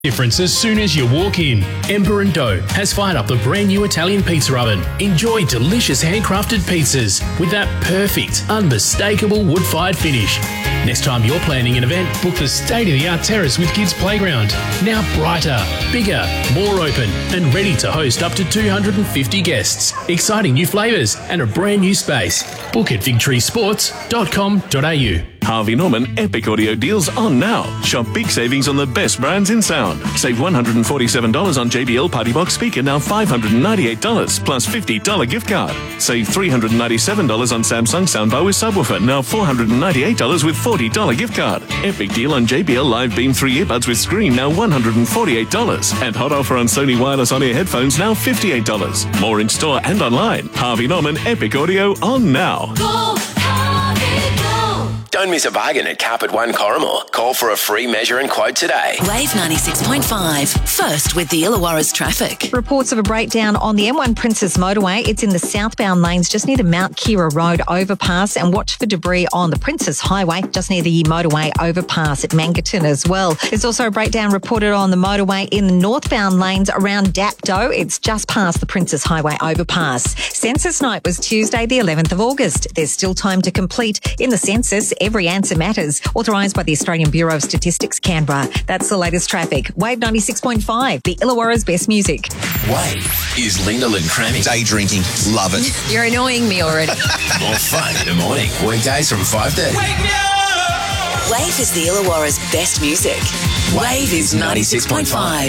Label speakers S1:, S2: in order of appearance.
S1: Difference as soon as you walk in. Emperor & Dough has fired up the brand new Italian pizza oven. Enjoy delicious handcrafted pizzas with that perfect, unmistakable wood-fired finish. Next time you're planning an event, book the state-of-the-art terrace with Kids Playground. Now brighter, bigger, more open and ready to host up to 250 guests. Exciting new flavours and a brand new space. Book at victoriesports.com.au.
S2: Harvey Norman Epic Audio deals on now. Shop big savings on the best brands in sound. Save $147 on JBL Party Box speaker, now $598 plus $50 gift card. Save $397 on Samsung soundbar with subwoofer, now $498 with $40 gift card. Epic deal on JBL Live Beam 3 earbuds with screen, now $148. And hot offer on Sony wireless on-ear headphones, now $58. More in store and online. Harvey Norman Epic Audio on now.
S3: Go, Harvey, go.
S4: Don't miss a bargain at Carpet One Corrimal. Call for a free measure and quote today.
S5: Wave 96.5. First with the Illawarra's traffic.
S6: Reports of a breakdown on the M1 Princess Motorway. It's in the southbound lanes just near the Mount Kira Road overpass, and watch for debris on the Princess Highway just near the motorway overpass at Mangaton as well. There's also a breakdown reported on the motorway in the northbound lanes around Dapto. It's just past the Princess Highway overpass. Census night was Tuesday the 11th of August. There's still time to complete in the census. Every answer matters. Authorised by the Australian Bureau of Statistics, Canberra. That's the latest traffic. Wave 96.5, the Illawarra's best music.
S4: Wave is Linda and Cramming.
S7: Day drinking. Love it.
S6: You're annoying me already.
S4: More fun in the morning. Weekdays from 5:30.
S5: Wave is the Illawarra's best music. Wave is 96.5.